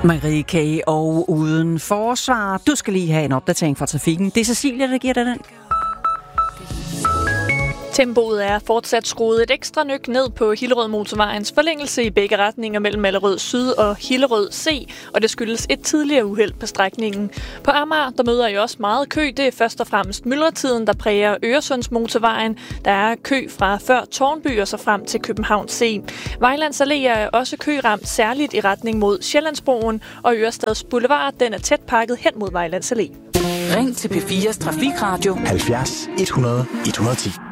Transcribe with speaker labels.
Speaker 1: Marie K. og uden forsvar. Du skal lige have en opdatering fra trafikken. Det er Cecilia, der giver dig den.
Speaker 2: Tempoet er fortsat skruet et ekstra nyk ned på Hillerød Motorvejens forlængelse i begge retninger mellem Allerød Syd og Hillerød C, og det skyldes et tidligere uheld på strækningen. På Amager, der møder I også meget kø. Det er først og fremmest myldretiden, der præger Øresundsmotorvejen. Der er kø fra før Tårnby og så frem til København C. Vejlands Allé er også køramt, særligt i retning mod Sjællandsbroen, og Ørestads Boulevard, den er tæt pakket hen mod Vejlands Allé.
Speaker 3: Ring til P4's Trafikradio
Speaker 4: 70 100 110.